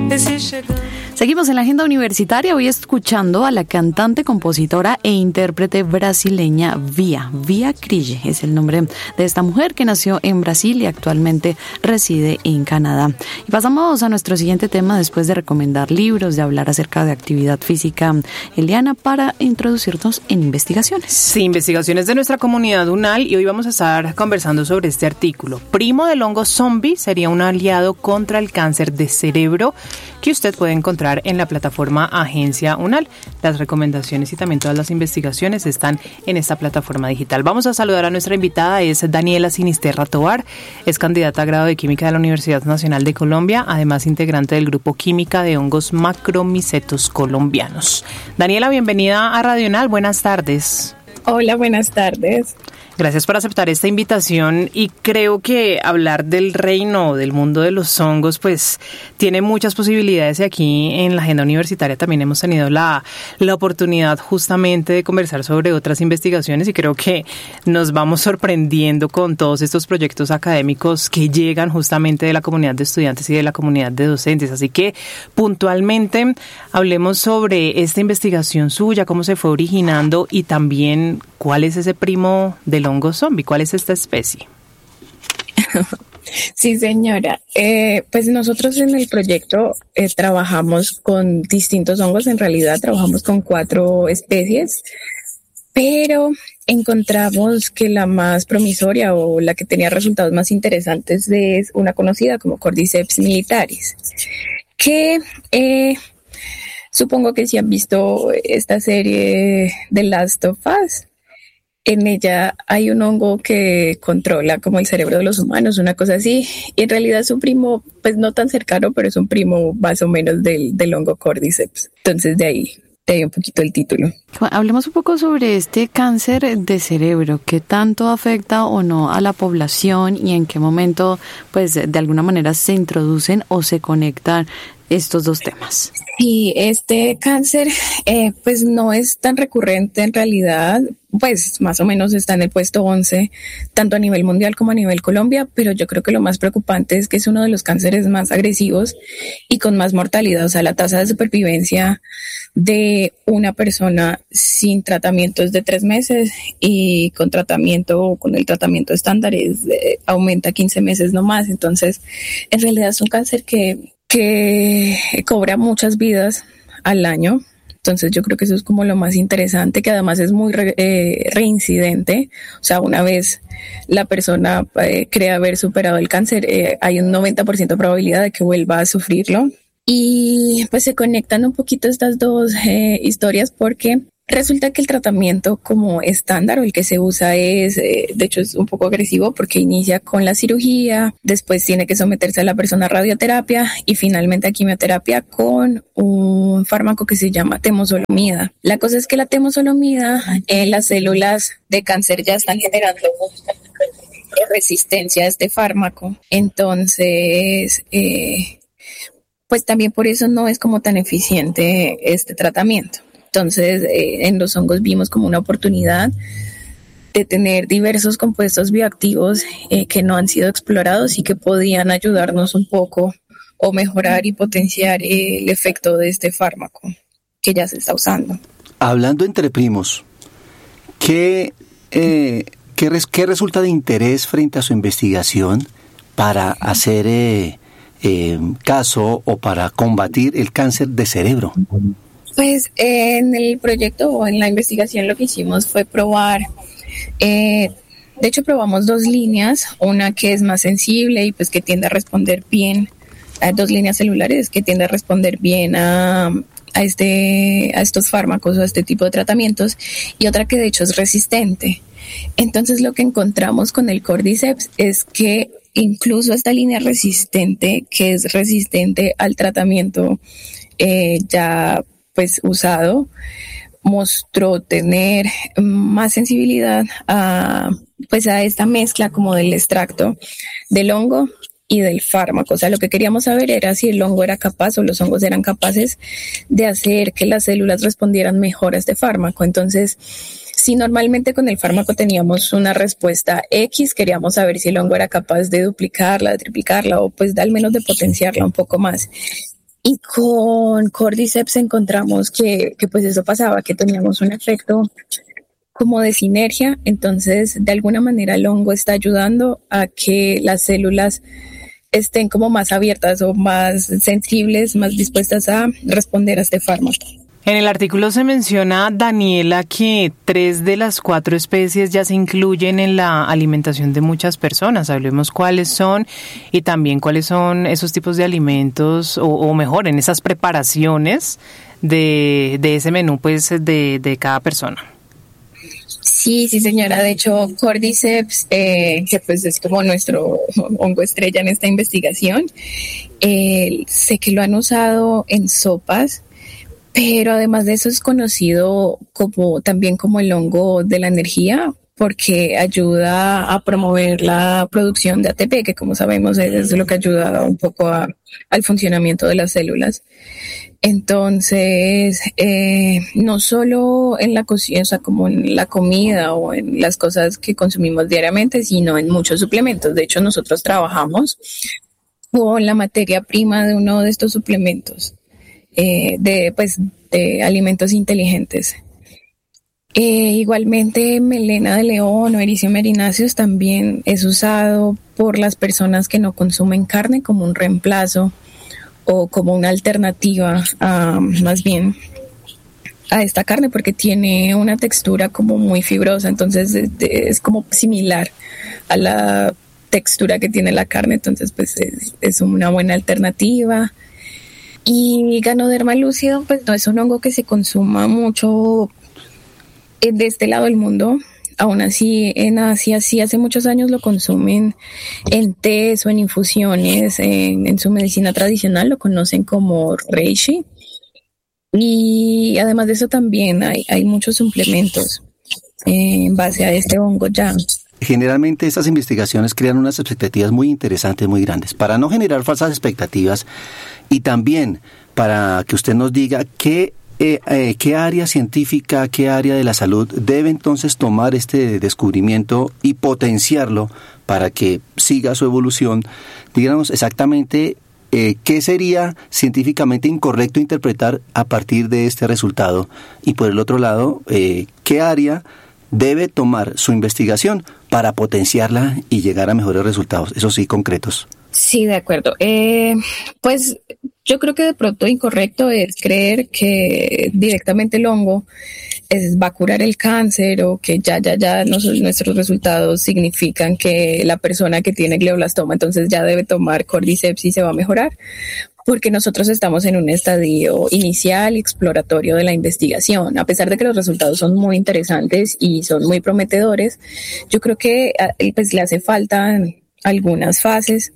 Seguimos en la agenda universitaria, hoy escuchando a la cantante, compositora e intérprete brasileña Bia Kriege. Es el nombre de esta mujer que nació en Brasil y actualmente reside en Canadá. Y pasamos a nuestro siguiente tema después de recomendar libros, de hablar acerca de actividad física, Eliana, para introducirnos en investigaciones. Sí, investigaciones de nuestra comunidad UNAL, y hoy vamos a estar conversando sobre este artículo. Primo del hongo zombie sería un aliado contra el cáncer de cerebro, que usted puede encontrar en la plataforma Agencia UNAL. Las recomendaciones y también todas las investigaciones están en esta plataforma digital. Vamos a saludar a nuestra invitada, es Daniela Sinisterra Tovar, es candidata a grado de Química de la Universidad Nacional de Colombia, además integrante del grupo Química de Hongos Macromicetos Colombianos. Daniela, bienvenida a Radio UNAL, buenas tardes. Hola, buenas tardes. Gracias por aceptar esta invitación, y creo que hablar del reino, del mundo de los hongos, pues tiene muchas posibilidades, y aquí en la agenda universitaria también hemos tenido la oportunidad justamente de conversar sobre otras investigaciones, y creo que nos vamos sorprendiendo con todos estos proyectos académicos que llegan justamente de la comunidad de estudiantes y de la comunidad de docentes. Así que puntualmente hablemos sobre esta investigación suya, cómo se fue originando y también cuál es ese primo del hongo zombie, ¿cuál es esta especie? Sí, señora. Pues nosotros en el proyecto trabajamos con distintos hongos. En realidad trabajamos con 4 especies, pero encontramos que la más promisoria o la que tenía resultados más interesantes es una conocida como Cordyceps militaris, que supongo que si han visto esta serie de Last of Us. En ella hay un hongo que controla como el cerebro de los humanos, una cosa así. Y en realidad es un primo, pues no tan cercano, pero es un primo más o menos del hongo Cordyceps. Entonces de ahí un poquito el título. Hablemos un poco sobre este cáncer de cerebro. ¿Qué tanto afecta o no a la población y en qué momento, pues de alguna manera se introducen o se conectan estos dos temas? Y este cáncer, pues no es tan recurrente en realidad, pues más o menos está en el puesto 11, tanto a nivel mundial como a nivel Colombia, pero yo creo que lo más preocupante es que es uno de los cánceres más agresivos y con más mortalidad. O sea, la tasa de supervivencia de una persona sin tratamiento es de 3 meses y con el tratamiento estándar aumenta 15 meses nomás. Entonces, en realidad es un cáncer que cobra muchas vidas al año. Entonces yo creo que eso es como lo más interesante, que además es muy reincidente. O sea, una vez la persona cree haber superado el cáncer, hay un 90% de probabilidad de que vuelva a sufrirlo. Y pues se conectan un poquito estas dos historias, porque resulta que el tratamiento como estándar o el que se usa de hecho es un poco agresivo, porque inicia con la cirugía, después tiene que someterse a la persona a radioterapia y finalmente a quimioterapia con un fármaco que se llama temozolomida. La cosa es que la temozolomida, las células de cáncer ya están generando resistencia a este fármaco. Entonces, pues también por eso no es como tan eficiente este tratamiento. Entonces, en los hongos vimos como una oportunidad de tener diversos compuestos bioactivos que no han sido explorados y que podían ayudarnos un poco o mejorar y potenciar el efecto de este fármaco que ya se está usando. Hablando entre primos, ¿qué resulta de interés frente a su investigación para hacer caso o para combatir el cáncer de cerebro? Pues en el proyecto o en la investigación lo que hicimos fue probar, de hecho probamos 2 líneas, una que es más sensible y pues que tiende a responder bien, 2 líneas celulares que tiende a responder bien a estos fármacos o a este tipo de tratamientos, y otra que de hecho es resistente. Entonces lo que encontramos con el Cordyceps es que incluso esta línea resistente, que es resistente al tratamiento ya pues usado, mostró tener más sensibilidad a esta mezcla como del extracto del hongo y del fármaco. O sea, lo que queríamos saber era si el hongo era capaz o los hongos eran capaces de hacer que las células respondieran mejor a este fármaco. Entonces, si normalmente con el fármaco teníamos una respuesta X, queríamos saber si el hongo era capaz de duplicarla, de triplicarla o pues al menos de potenciarla un poco más. Y con Cordyceps encontramos que pues eso pasaba, que teníamos un efecto como de sinergia. Entonces, de alguna manera el hongo está ayudando a que las células estén como más abiertas o más sensibles, más dispuestas a responder a este fármaco. En el artículo se menciona, Daniela, que 3 de las 4 especies ya se incluyen en la alimentación de muchas personas. Hablemos cuáles son y también cuáles son esos tipos de alimentos o mejor, en esas preparaciones de ese menú pues de cada persona. Sí, señora. De hecho, Cordyceps, que pues es como nuestro hongo estrella en esta investigación, sé que lo han usado en sopas, pero además de eso es conocido también como el hongo de la energía, porque ayuda a promover la producción de ATP, que como sabemos es lo que ayuda un poco al funcionamiento de las células. Entonces, no solo en la cocina, o sea, como en la comida o en las cosas que consumimos diariamente, sino en muchos suplementos. De hecho, nosotros trabajamos con la materia prima de uno de estos suplementos, de alimentos inteligentes. Igualmente, melena de león o Erythrina merinaceus también es usado por las personas que no consumen carne como un reemplazo o como una alternativa más bien a esta carne, porque tiene una textura como muy fibrosa, entonces es como similar a la textura que tiene la carne, entonces pues es una buena alternativa. Y Ganoderma lucido pues no es un hongo que se consuma mucho de este lado del mundo. Aún así, en Asia sí hace muchos años lo consumen en tés o en infusiones, en su medicina tradicional lo conocen como reishi. Y además de eso también hay muchos suplementos en base a este hongo ya. Generalmente estas investigaciones crean unas expectativas muy interesantes, muy grandes. Para no generar falsas expectativas y también para que usted nos diga qué área científica, qué área de la salud debe entonces tomar este descubrimiento y potenciarlo para que siga su evolución. Díganos exactamente qué sería científicamente incorrecto interpretar a partir de este resultado y por el otro lado, qué área debe tomar su investigación para potenciarla y llegar a mejores resultados, eso sí, concretos. Sí, de acuerdo. Pues yo creo que de pronto incorrecto es creer que directamente el hongo va a curar el cáncer o que ya nuestros resultados significan que la persona que tiene glioblastoma entonces ya debe tomar Cordyceps y se va a mejorar, porque nosotros estamos en un estadio inicial y exploratorio de la investigación. A pesar de que los resultados son muy interesantes y son muy prometedores, yo creo que pues le hace falta algunas fases.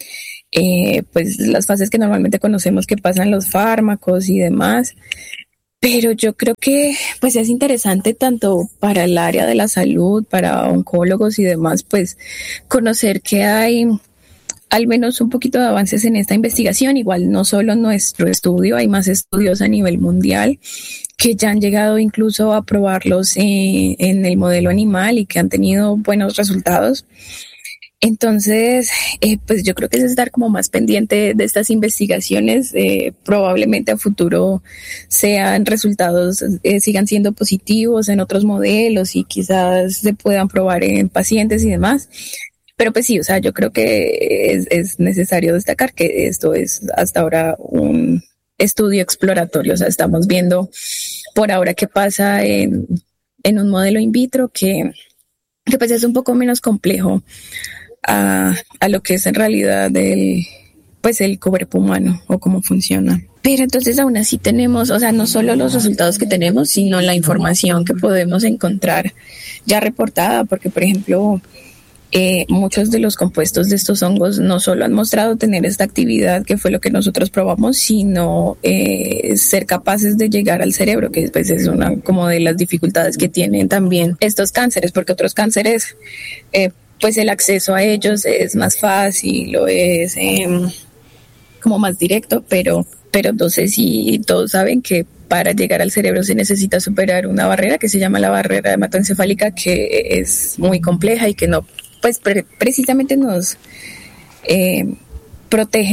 Pues las fases que normalmente conocemos que pasan los fármacos y demás, pero yo creo que pues es interesante tanto para el área de la salud, para oncólogos y demás, pues conocer que hay al menos un poquito de avances en esta investigación. Igual no solo nuestro estudio, hay más estudios a nivel mundial que ya han llegado incluso a probarlos en el modelo animal y que han tenido buenos resultados. Entonces, pues yo creo que es estar como más pendiente de estas investigaciones. Probablemente a futuro sean resultados, sigan siendo positivos en otros modelos y quizás se puedan probar en pacientes y demás. Pero pues sí, o sea, yo creo que es necesario destacar que esto es hasta ahora un estudio exploratorio. O sea, estamos viendo por ahora qué pasa en un modelo in vitro que pues es un poco menos complejo a lo que es en realidad el cuerpo humano o cómo funciona. Pero entonces aún así tenemos, o sea, no solo los resultados que tenemos, sino la información que podemos encontrar ya reportada, porque por ejemplo, muchos de los compuestos de estos hongos no solo han mostrado tener esta actividad, que fue lo que nosotros probamos, sino ser capaces de llegar al cerebro, que pues es una como de las dificultades que tienen también estos cánceres, porque otros cánceres pues el acceso a ellos es más fácil o es como más directo, pero no sé si todos saben que para llegar al cerebro se necesita superar una barrera que se llama la barrera hematoencefálica, que es muy compleja y que no, pues precisamente nos protege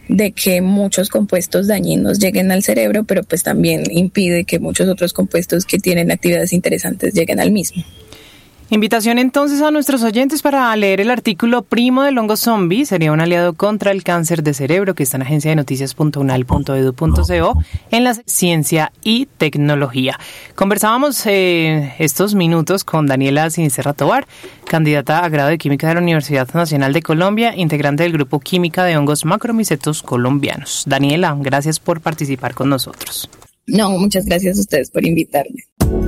de que muchos compuestos dañinos lleguen al cerebro, pero pues también impide que muchos otros compuestos que tienen actividades interesantes lleguen al mismo. Invitación entonces a nuestros oyentes para leer el artículo Primo del hongo zombie, sería un aliado contra el cáncer de cerebro, que está en agenciadenoticias.unal.edu.co en la Ciencia y Tecnología. Conversábamos estos minutos con Daniela Sinisterra Tovar, candidata a grado de Química de la Universidad Nacional de Colombia, integrante del Grupo Química de Hongos Macromicetos Colombianos. Daniela, gracias por participar con nosotros. No, muchas gracias a ustedes por invitarme.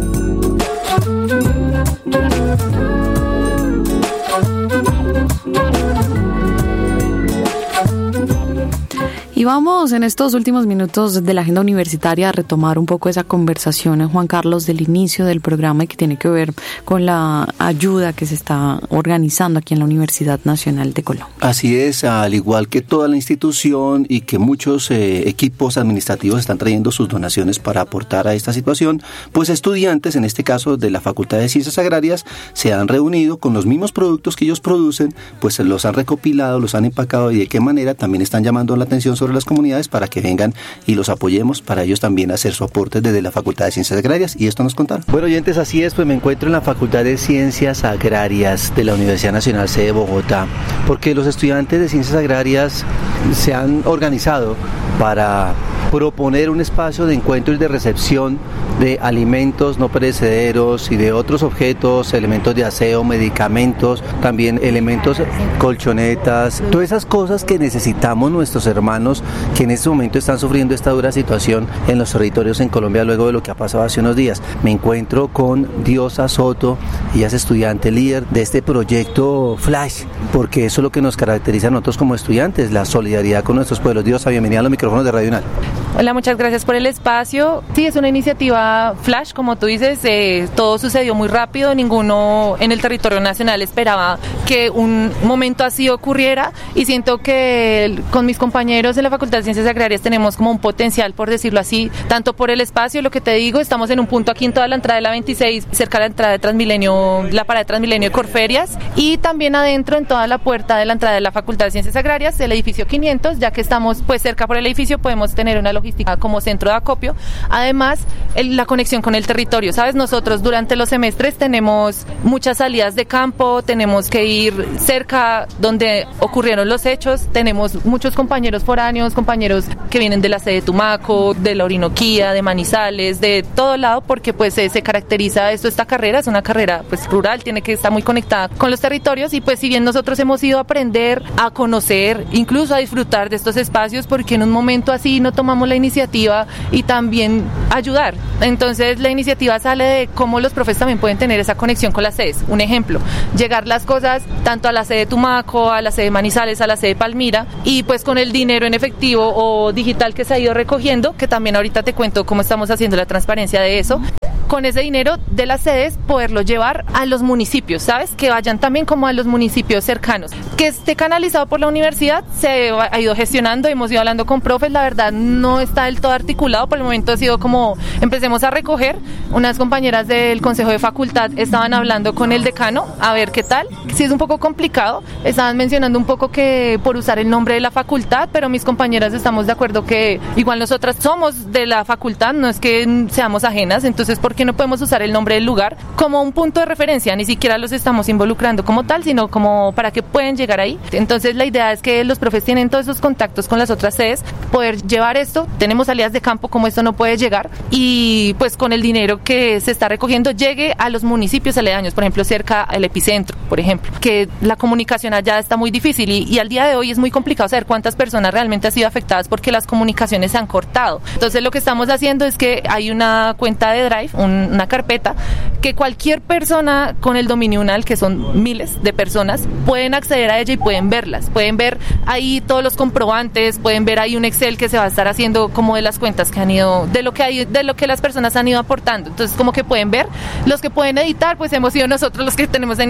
Y vamos en estos últimos minutos de la agenda universitaria a retomar un poco esa conversación, Juan Carlos, del inicio del programa y que tiene que ver con la ayuda que se está organizando aquí en la Universidad Nacional de Colombia. Así es, al igual que toda la institución y que muchos equipos administrativos están trayendo sus donaciones para aportar a esta situación, pues estudiantes, en este caso de la Facultad de Ciencias Agrarias, se han reunido con los mismos productos que ellos producen, pues los han recopilado, los han empacado y de qué manera también están llamando la atención sobre las comunidades para que vengan y los apoyemos para ellos también hacer su aporte desde la Facultad de Ciencias Agrarias, y esto nos contaron. Bueno, oyentes, así es, pues me encuentro en la Facultad de Ciencias Agrarias de la Universidad Nacional C de Bogotá, porque los estudiantes de Ciencias Agrarias se han organizado para proponer un espacio de encuentro y de recepción de alimentos no perecederos y de otros objetos, elementos de aseo, medicamentos, también elementos, colchonetas, todas esas cosas que necesitamos nuestros hermanos que en este momento están sufriendo esta dura situación en los territorios en Colombia luego de lo que ha pasado hace unos días. Me encuentro con Diosa Soto, ella es estudiante líder de este proyecto Flash, porque eso es lo que nos caracteriza a nosotros como estudiantes, la solidaridad con nuestros pueblos. Diosa, bienvenida a los micrófonos de Radio UNAL. Hola, muchas gracias por el espacio. Sí, es una iniciativa Flash, como tú dices, todo sucedió muy rápido, ninguno en el territorio nacional esperaba que un momento así ocurriera, y siento que con mis compañeros de la Facultad de Ciencias Agrarias tenemos como un potencial, por decirlo así, tanto por el espacio, lo que te digo, estamos en un punto aquí en toda la entrada de la 26, cerca de la entrada de Transmilenio, la parada de Transmilenio de Corferias, y también adentro en toda la puerta de la entrada de la Facultad de Ciencias Agrarias, el edificio 500, ya que estamos pues cerca por el edificio, podemos tener una logística como centro de acopio. Además, la conexión con el territorio, ¿sabes? Nosotros durante los semestres tenemos muchas salidas de campo, tenemos que ir cerca donde ocurrieron los hechos, tenemos muchos compañeros foráneos, compañeros que vienen de la sede de Tumaco, de la Orinoquía, de Manizales, de todo lado, porque pues se caracteriza esta carrera, es una carrera pues rural, tiene que estar muy conectada con los territorios, y pues si bien nosotros hemos ido a aprender, a conocer, incluso a disfrutar de estos espacios, porque en un momento así no tomamos la iniciativa y también ayudar. Entonces la iniciativa sale de cómo los profes también pueden tener esa conexión con las sedes. Un ejemplo, llegar las cosas tanto a la sede de Tumaco, a la sede de Manizales, a la sede de Palmira, y pues con el dinero en efectivo o digital que se ha ido recogiendo, que también ahorita te cuento cómo estamos haciendo la transparencia de eso, con ese dinero de las sedes poderlo llevar a los municipios, ¿sabes? Que vayan también como a los municipios cercanos. Que esté canalizado por la universidad, se ha ido gestionando, hemos ido hablando con profes, la verdad no está del todo articulado, por el momento ha sido como empecemos a recoger. Unas compañeras del Consejo de Facultad estaban hablando con el decano, a ver qué tal. Sí es un poco complicado, estaban mencionando un poco que por usar el nombre de la facultad, pero mis compañeras estamos de acuerdo que igual nosotras somos de la facultad, no es que seamos ajenas, entonces ¿por qué no podemos usar el nombre del lugar como un punto de referencia? Ni siquiera los estamos involucrando como tal, sino como para que puedan llegar ahí. Entonces la idea es que los profes tienen todos esos contactos con las otras sedes, poder llevar esto, tenemos salidas de campo como esto no puede llegar, y pues con el dinero que se está recogiendo llegue a los municipios aledaños, por ejemplo cerca al epicentro, por ejemplo, que la comunicación allá está muy difícil y al día de hoy es muy complicado saber cuántas personas realmente han sido afectadas porque las comunicaciones se han cortado. Entonces lo que estamos haciendo es que hay una cuenta de Drive, una carpeta, que cualquier persona con el dominio UNAL, que son miles de personas, pueden acceder a ella y pueden verlas, pueden ver ahí todos los comprobantes, pueden ver ahí un Excel que se va a estar haciendo como de las cuentas que han ido, de lo que las personas han ido aportando. Entonces como que pueden ver, los que pueden editar, pues hemos sido nosotros los que tenemos la iniciativa,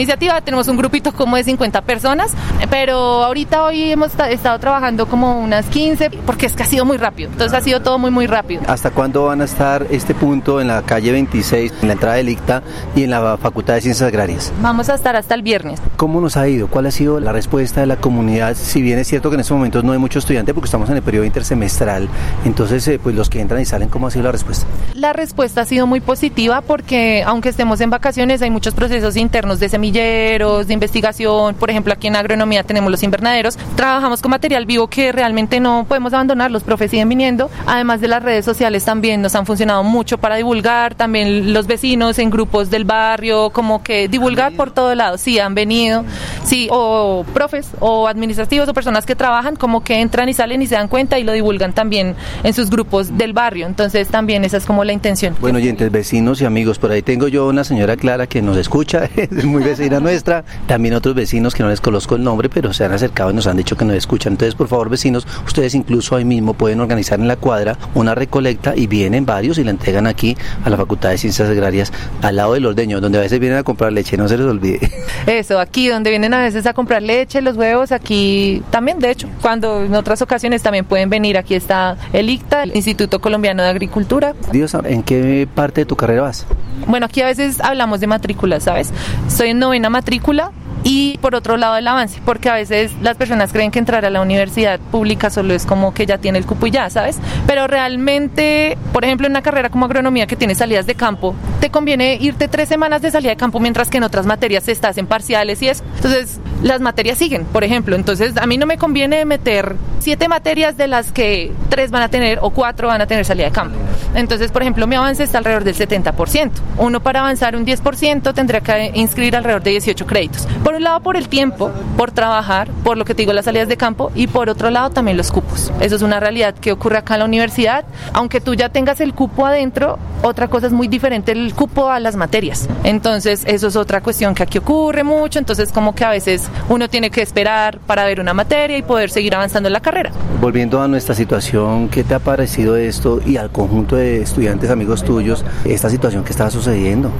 tenemos un grupito como de 50 personas, pero hoy hemos estado trabajando como unas 15, porque es que ha sido muy rápido, entonces ha sido todo muy rápido. ¿Hasta cuándo van a estar este punto en la calle 26, en la entrada del ICTA y en la Facultad de Ciencias Agrarias? Vamos a estar hasta el viernes. ¿Cómo nos ha ido? ¿Cuál ha sido la respuesta de la comunidad? Si bien es cierto que en estos momentos no hay mucho estudiante porque estamos en el periodo intersemestral, entonces pues los que entran y salen, ¿cómo ha sido la respuesta? La respuesta ha sido muy positiva porque aunque estemos en vacaciones hay muchos procesos internos de semilleros, de investigación. Por ejemplo, aquí en agronomía tenemos los invernaderos, trabajamos con material vivo que realmente no podemos abandonar, los profes siguen viniendo. Además de las redes sociales también nos han funcionado mucho para divulgar, también los vecinos en grupos del barrio, como que divulgar por todo lado. Sí, han venido, sí, o profes o administrativos o personas que trabajan como que entran y salen y se dan cuenta y lo divulgan también en sus grupos del barrio. Entonces también esa es como la intención. Bueno, oyentes, vecinos y amigos, por ahí tengo yo una señora Clara que nos escucha, es muy vecina nuestra, también otros vecinos que no les conozco el nombre, pero se han acercado y nos han dicho que nos escuchan. Entonces, por favor, vecinos, ustedes incluso ahí mismo pueden organizar en la cuadra una recolecta y vienen varios y la entregan aquí a la Facultad de Ciencias Agrarias, al lado del ordeño, donde a veces vienen a comprar leche, no se les olvide. Eso, aquí donde vienen a veces a comprar leche, los huevos, aquí también, de hecho, cuando en otras ocasiones también pueden venir, aquí está el ICTA, el Instituto Colombiano de Agricultura. Dios, ¿en qué parte de tu carrera vas? Bueno, aquí a veces hablamos de matrículas, ¿sabes? Estoy en 9ª matrícula. Y por otro lado el avance, porque a veces las personas creen que entrar a la universidad pública solo es como que ya tiene el cupo y ya, ¿sabes? Pero realmente, por ejemplo, en una carrera como agronomía que tiene salidas de campo, te conviene irte 3 semanas de salida de campo, mientras que en otras materias estás en parciales y eso. Entonces, las materias siguen, por ejemplo. Entonces, a mí no me conviene meter 7 materias de las que 3 van a tener o 4 van a tener salida de campo. Entonces, por ejemplo, mi avance está alrededor del 70%. Uno para avanzar un 10% tendría que inscribir alrededor de 18 créditos. Por un lado por el tiempo, por trabajar, por lo que te digo, las salidas de campo, y por otro lado también los cupos. Eso es una realidad que ocurre acá en la universidad. Aunque tú ya tengas el cupo adentro, otra cosa es muy diferente el cupo a las materias. Entonces eso es otra cuestión que aquí ocurre mucho. Entonces como que a veces uno tiene que esperar para ver una materia y poder seguir avanzando en la carrera. Volviendo a nuestra situación, ¿qué te ha parecido esto y al conjunto de estudiantes, amigos tuyos, esta situación que estaba sucediendo?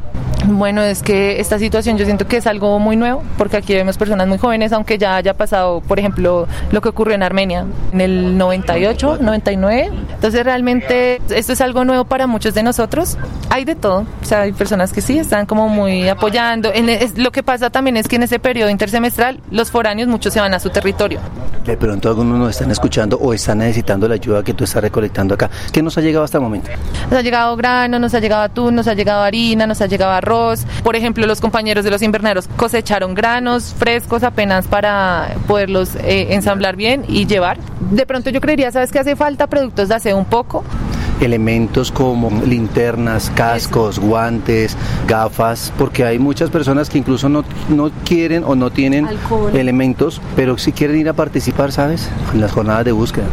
Bueno, es que esta situación yo siento que es algo muy nuevo, porque aquí vemos personas muy jóvenes, aunque ya haya pasado, por ejemplo, lo que ocurrió en Armenia en el 98, 99. Entonces realmente esto es algo nuevo para muchos de nosotros. Hay de todo, o sea, hay personas que sí están como muy apoyando. Lo que pasa también es que en ese periodo intersemestral los foráneos muchos se van a su territorio. De pronto algunos nos están escuchando o están necesitando la ayuda que tú estás recolectando acá. ¿Qué nos ha llegado hasta el momento? Nos ha llegado grano, nos ha llegado atún, nos ha llegado harina, nos ha llegado arroz. Por ejemplo, los compañeros de los invernaderos cosecharon granos frescos apenas para poderlos ensamblar bien y llevar. De pronto yo creería, ¿sabes qué hace falta? Productos de aseo un poco. Elementos como linternas, cascos, guantes, gafas, porque hay muchas personas que incluso no quieren o no tienen alcohol, elementos, pero sí quieren ir a participar, ¿sabes?, en las jornadas de búsqueda.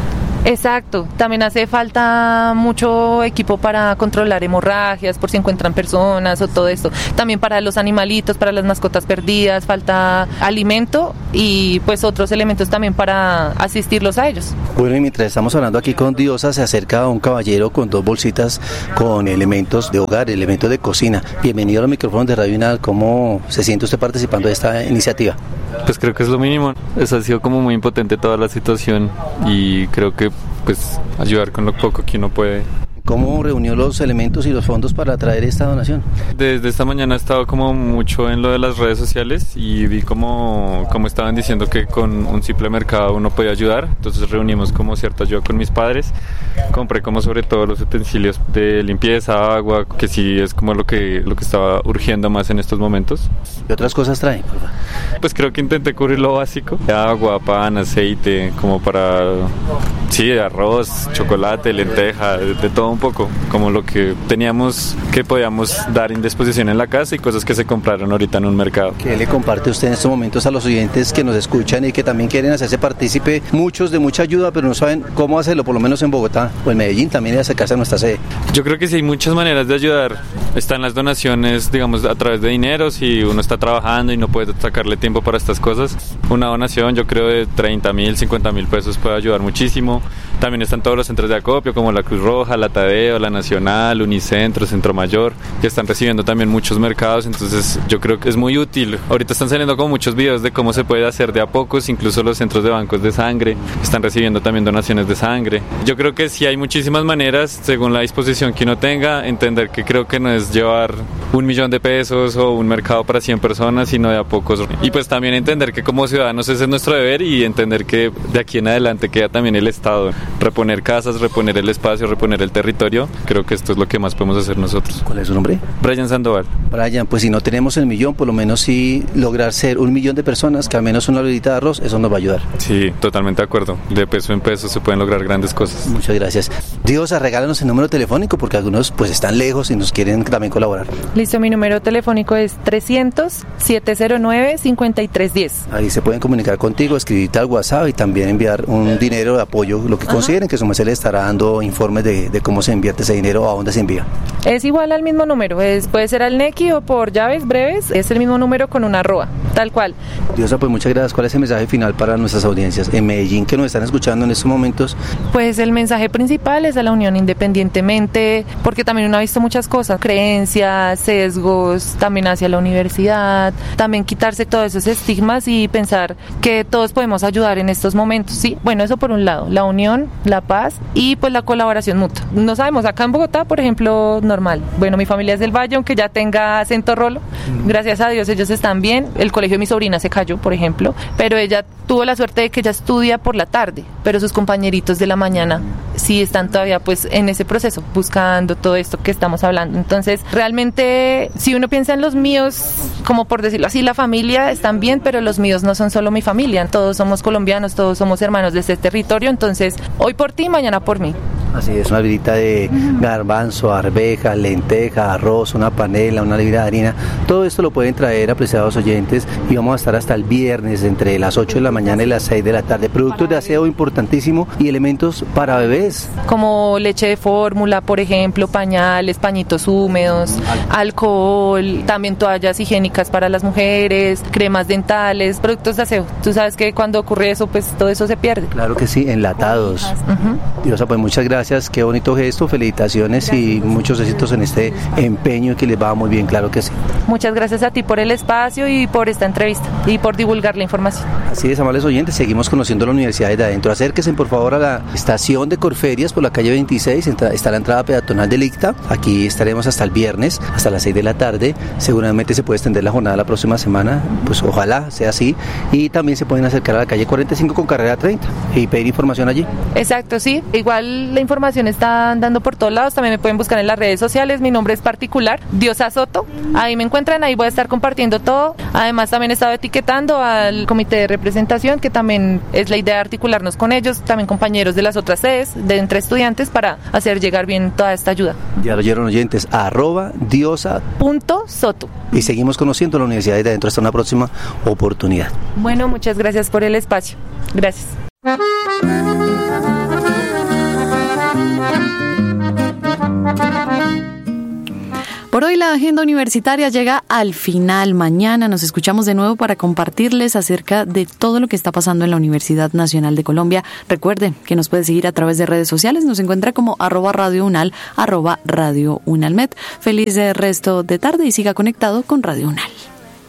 Exacto, también hace falta mucho equipo para controlar hemorragias por si encuentran personas o todo esto. También para los animalitos, para las mascotas perdidas, falta alimento y pues otros elementos también para asistirlos a ellos. Bueno, y mientras estamos hablando aquí con Diosa, se acerca un caballero con 2 bolsitas con elementos de hogar, elementos de cocina. Bienvenido a los micrófonos de Radio Unal. ¿Cómo se siente usted participando de esta iniciativa? Pues creo que es lo mínimo. Eso ha sido como muy impotente toda la situación y creo que pues ayudar con lo poco que uno puede. ¿Cómo reunió los elementos y los fondos para traer esta donación? Desde esta mañana he estado como mucho en lo de las redes sociales y vi como estaban diciendo que con un simple mercado uno podía ayudar. Entonces reunimos como cierta ayuda con mis padres. Compré como sobre todo los utensilios de limpieza, agua, que sí es como lo que estaba urgiendo más en estos momentos. ¿Qué otras cosas traen? Pues creo que intenté cubrir lo básico. Agua, pan, aceite, como para... Sí, arroz, chocolate, lenteja, de todo un poco, como lo que teníamos que podíamos dar en disposición en la casa y cosas que se compraron ahorita en un mercado. ¿Qué le comparte usted en estos momentos a los oyentes que nos escuchan y que también quieren hacerse partícipe? Muchos de mucha ayuda, pero no saben cómo hacerlo, por lo menos en Bogotá o en Medellín también, y acercarse a nuestra sede. Yo creo que sí hay muchas maneras de ayudar. Están las donaciones, digamos, a través de dinero, si uno está trabajando y no puede sacarle tiempo para estas cosas. Una donación, yo creo, de 30,000, 50,000 pesos puede ayudar muchísimo. También están todos los centros de acopio, como la Cruz Roja, la Tadeo, la Nacional, Unicentro, Centro Mayor, que están recibiendo también muchos mercados. Entonces yo creo que es muy útil. Ahorita están saliendo como muchos videos de cómo se puede hacer de a pocos, incluso los centros de bancos de sangre están recibiendo también donaciones de sangre. Yo creo que sí hay muchísimas maneras, según la disposición que uno tenga, entender que creo que no es llevar 1,000,000 de pesos o un mercado para 100 personas, sino de a pocos. Y pues también entender que como ciudadanos ese es nuestro deber, y entender que de aquí en adelante queda también el Estado. Reponer casas, reponer el espacio, reponer el territorio. Creo que esto es lo que más podemos hacer nosotros. ¿Cuál es su nombre? Brian Sandoval. Brian, pues si no tenemos el 1,000,000, por lo menos sí lograr ser 1,000,000 de personas, que al menos una libretita de arroz, eso nos va a ayudar. Sí, totalmente de acuerdo. De peso en peso se pueden lograr grandes cosas. Muchas gracias. Diosa, regálanos el número telefónico, porque algunos pues están lejos y nos quieren también colaborar. Listo, mi número telefónico es 300-709-5310. Ahí se pueden comunicar contigo, escribirte al WhatsApp y también enviar un dinero de apoyo, lo que consideren, que su merced le estará dando informes de cómo se invierte ese dinero o a dónde se envía. Es igual al mismo número, puede ser al Nequi o por llaves breves, es el mismo número con una arroba, tal cual. Diosa, pues muchas gracias. ¿Cuál es el mensaje final para nuestras audiencias en Medellín que nos están escuchando en estos momentos? Pues el mensaje principal es a la unión independientemente, porque también uno ha visto muchas cosas, creencias, sesgos, también hacia la universidad, también quitarse todos esos estigmas y pensar que todos podemos ayudar en estos momentos, ¿sí? Bueno, eso por un lado, la unión, la paz y pues la colaboración mutua. No sabemos, acá en Bogotá, por ejemplo, normal. Bueno, mi familia es del Valle, aunque ya tenga acento rolo, gracias a Dios ellos están bien. El colegio de mi sobrina se cayó, por ejemplo, pero ella tuvo la suerte de que ella estudia por la tarde, pero sus compañeritos de la mañana sí están todavía pues en ese proceso, buscando todo esto que estamos hablando. Entonces, realmente, si uno piensa en los míos, como por decirlo así, la familia están bien, pero los míos no son solo mi familia, todos somos colombianos, todos somos hermanos de este territorio, entonces, hoy por ti, mañana por mí. Así es, una librita de garbanzo, arveja, lenteja, arroz, una panela, una libra de harina. Todo esto lo pueden traer, apreciados oyentes, y vamos a estar hasta el viernes entre las 8 de la mañana y las 6 de la tarde. Productos de aseo importantísimo y elementos para bebés. Como leche de fórmula, por ejemplo, pañales, pañitos húmedos, alcohol, también toallas higiénicas para las mujeres, cremas dentales, productos de aseo. Tú sabes que cuando ocurre eso, pues todo eso se pierde. Claro que sí, enlatados. Diosa, pues muchas gracias, qué bonito gesto, felicitaciones y muchos éxitos en este empeño que les va muy bien, claro que sí. Muchas gracias a ti por el espacio y por esta entrevista y por divulgar la información. Así es, amables oyentes, seguimos conociendo la Universidad de Adentro. Acérquense por favor a la estación de Corferias por la calle 26, está la entrada peatonal del ICTA. Aquí estaremos hasta el viernes, hasta las 6 de la tarde. Seguramente se puede extender la jornada la próxima semana, pues ojalá sea así. Y también se pueden acercar a la calle 45 con carrera 30 y pedir información allí. Exacto, sí. Igual la información está dando por todos lados. También me pueden buscar en las redes sociales. Mi nombre es particular, Diosa Soto. Ahí me encuentran, ahí voy a estar compartiendo todo. Además, también he estado etiquetando al comité de representación, que también es la idea de articularnos con ellos, también compañeros de las otras sedes, de entre estudiantes, para hacer llegar bien toda esta ayuda. Ya lo oyeron, oyentes, @diosa.soto. Y seguimos conociendo la Universidad de Adentro hasta una próxima oportunidad. Bueno, muchas gracias por el espacio. Gracias. Por hoy la agenda universitaria llega al final. Mañana nos escuchamos de nuevo para compartirles acerca de todo lo que está pasando en la Universidad Nacional de Colombia. Recuerden que nos puede seguir a través de redes sociales. Nos encuentra como @radiounal, @radiounalmed. Feliz resto de tarde y siga conectado con Radio Unal.